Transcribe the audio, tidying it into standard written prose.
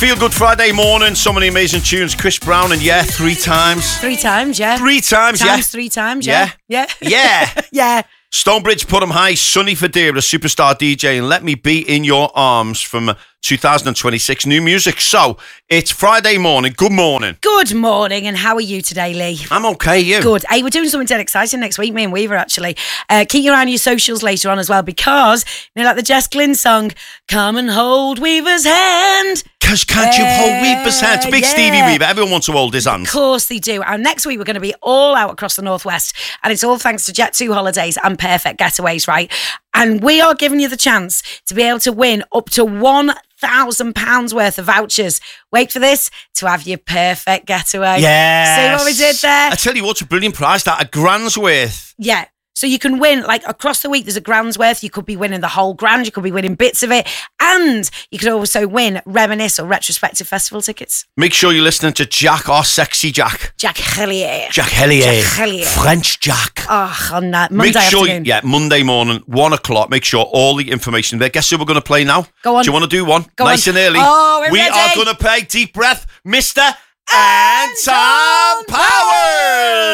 Feel Good Friday morning. So many amazing tunes. Chris Brown and yeah, 3 times. 3 times, yeah. 3 times, yeah. 3 times, yeah. Yeah. Yeah. Yeah. Stonebridge Put 'em High, Sonny Fodera, superstar DJ, and Let Me Be in Your Arms from 2026 new music. So it's Friday morning. Good morning. Good morning, and how are you today, Lee? I'm okay, you? Good. Hey, we're doing something dead exciting next week, me and Weaver, actually. Keep your eye on your socials later on as well, because, you know, like the Jess Glynn song, Come and Hold Weaver's Hand. Because can't you hold Weaver's hand? It's a big Stevie Weaver. Everyone wants to hold his hand. Of course they do. And next week we're going to be all out across the Northwest. And it's all thanks to Jet2 Holidays and Perfect Getaways, right? And we are giving you the chance to be able to win up to £1,000 worth of vouchers. Wait for this, to have your perfect getaway. Yes. See what we did there? I tell you what's a brilliant prize, that, a grand's worth. Yeah. So you can win, like, across the week, there's a grand's worth. You could be winning the whole grand. You could be winning bits of it. And you could also win Reminisce or Retrospective Festival tickets. Make sure you're listening to Jack, our sexy Jack. Jack Hellier. Jack Hellier. Jack Hellier. French Jack. Oh, on that Monday afternoon. Yeah, Monday morning, 1 o'clock. Make sure all the information there. Guess who we're going to play now? Go on. Do you want to do one? Go nice on. and early. Oh, we're we ready. are going to play Deep Breath, Mr. Anton Powers.